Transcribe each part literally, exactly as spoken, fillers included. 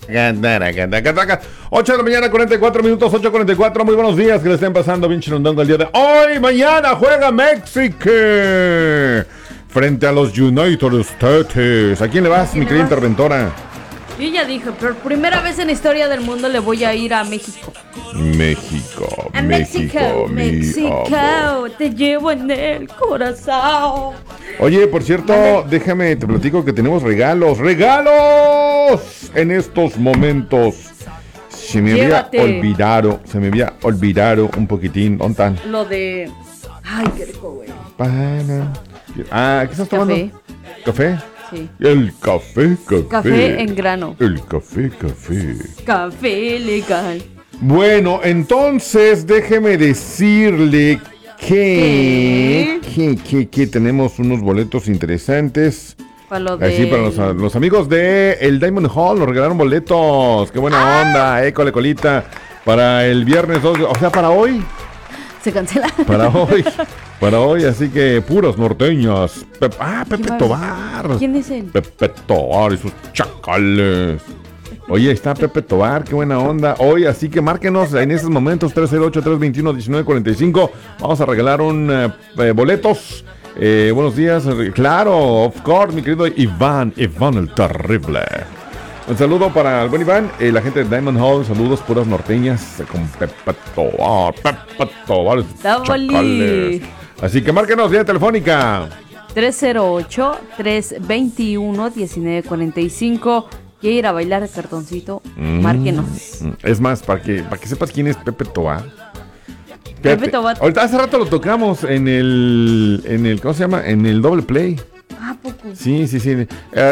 ocho de la mañana, cuarenta y cuatro minutos, ocho cuarenta y cuatro. Muy buenos días, que le estén pasando bien chirondongo el día de hoy. Mañana juega México frente a los United States. ¿A quién le vas, mi querida interventora? Yo ya dije, por primera vez en la historia del mundo le voy a ir a México. México, A México, México, México, te llevo en el corazón. Oye, por cierto, Vale. déjame, te platico que tenemos regalos, regalos en estos momentos. Se me Llévate. había olvidado, se me había olvidado un poquitín. ¿Dónde están? Lo de... Ay, qué rico, güey. Pana. Ah, ¿qué estás tomando? Café. ¿Café? Sí. El café, café. Café en grano. El café, café. Café legal. Bueno, entonces déjeme decirle que, que, que, que tenemos unos boletos interesantes. Para lo de... Así, para los, los amigos de el Diamond Hall nos regalaron boletos. Qué buena ¡Ah! onda, eh, cole colita. Para el viernes dos, o sea, para hoy. Se cancela. Para hoy. Para hoy, así que puros norteños. Pe- ah, Pepe Tobar. ¿Quién es él? Pepe Tobar y sus chacales. Oye, está Pepe Tobar, qué buena onda. Hoy, así que márquenos en estos momentos tres cero ocho, tres dos uno, uno nueve cuatro cinco. Vamos a regalar un eh, boletos. Eh, buenos días. Claro, of course, mi querido Iván. Iván el Terrible. Un saludo para el buen Iván, eh, la gente de Diamond Hall. Saludos, puras norteñas eh, con Pepe Tobar. Pepe Tobar. Chacales. Así que márquenos vía telefónica. tres cero ocho, tres dos uno, uno nueve cuatro cinco. ¿Quiere ir a bailar el cartoncito? Mm, márquenos. Es más, para que, para que sepas quién es Pepe Tobar. Pepe Tobar. Ahorita hace rato lo tocamos en el, en el, ¿cómo se llama? En el Double Play. Ah, poco. Sí, sí, sí.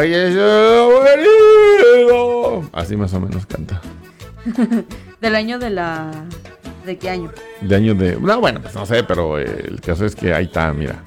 Así más o menos canta. Del año de la... ¿De qué año? De año de... No, bueno, pues no sé, pero eh, el caso es que ahí está, mira.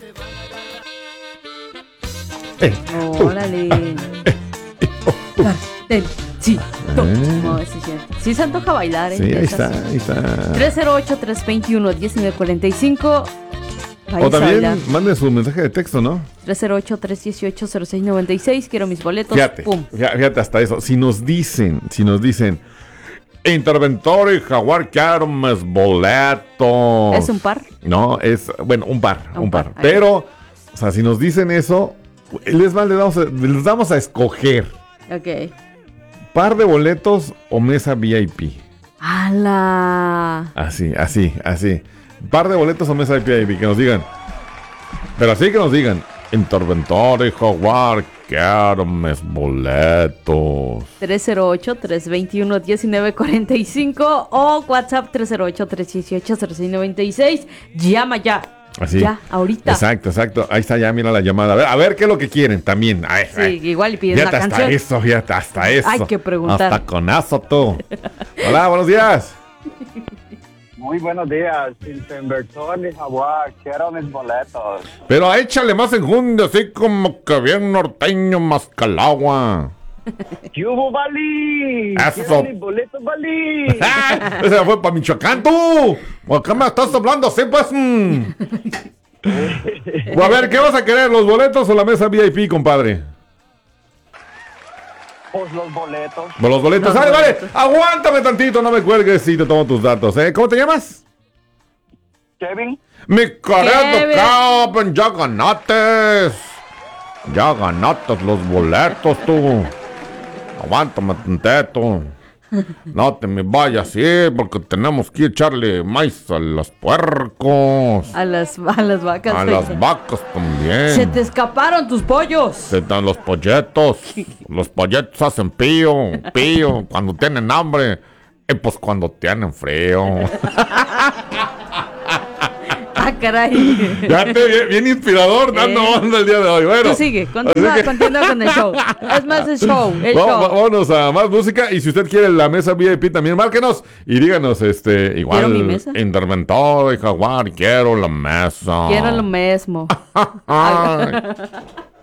Eh, ¡Órale! Eh, eh, oh, uh. Sí, no, no, sí, sí. Sí se antoja bailar, ¿eh? Sí, ahí está, ahí está. tres cero ocho, tres dos uno, uno nueve cuatro cinco. O también manden su mensaje de texto, ¿no? tres cero ocho, tres uno ocho, cero seis nueve seis. Quiero mis boletos. Fíjate, Pum. fíjate hasta eso. Si nos dicen, si nos dicen, Interventor y Jaguar, quiero mis boletos. ¿Es un par? No, es, bueno, un par, un, un par. par. Ahí. Pero, o sea, si nos dicen eso, les, les, damos, a, les damos a escoger. Ok. Par de boletos o mesa V I P. ¡Hala! Así, así, así. Par de boletos o mesa V I P, que nos digan. Pero así que nos digan, Interventor y Jaguar, quiero mis boletos. tres cero ocho, tres dos uno, uno nueve cuatro cinco o WhatsApp tres cero ocho, tres uno ocho, cero seis nueve seis. Llama ya. Así. Ya, ahorita. Exacto, exacto. Ahí está ya, mira la llamada. A ver, a ver qué es lo que quieren también. Ay, sí, ay. igual y piden una hasta canción. Eso, fíjate, hasta eso. Hay que preguntar. Hasta con eso tú. Hola, buenos días. Muy buenos días, Interventor y Jaguar, quiero mis boletos. Pero échale más enjundia, así como que bien norteño, mascalagua. ¿Qué hubo, Bali? Eso. ¡Quiero mis boletos, Bali! Ese fue para Michoacán, tú. ¿Por qué me estás hablando así, pues? Mm. A ver, ¿qué vas a querer, los boletos o la mesa V I P, compadre? Pues los boletos. Pues los boletos. Vale, vale. Aguántame tantito, no me cuelgues y te tomo tus datos, ¿eh? ¿Cómo te llamas? Kevin. Mi querido Kevin, ya ganaste. Ya ganaste los boletos, tú. Aguántame tantito. No te me vayas, sí, porque tenemos que echarle maíz a los puercos. A las, a las vacas. A las vacas también. Se te escaparon tus pollos. Se dan los polletos. Los polletos hacen pío, pío, cuando tienen hambre. Y pues cuando tienen frío. Ah, caray. Ya te bien, bien inspirador dando eh. onda el día de hoy. Bueno, tú sigue, continúa, que... continúa con el show. Es más el show, el Vamos, show. Vámonos a más música. Y si usted quiere la mesa V I P también, márquenos y díganos, este, igual, ¿quiero mi mesa? Interventor y Jaguar, quiero la mesa. Quiero lo mismo.